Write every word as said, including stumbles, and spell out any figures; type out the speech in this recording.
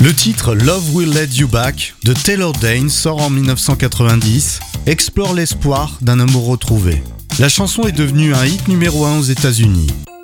Le titre Love Will Let You Back de Taylor Dayne sort en dix-neuf cent quatre-vingt-dix, explore l'espoir d'un amour retrouvé. La chanson est devenue un hit numéro un aux États-Unis.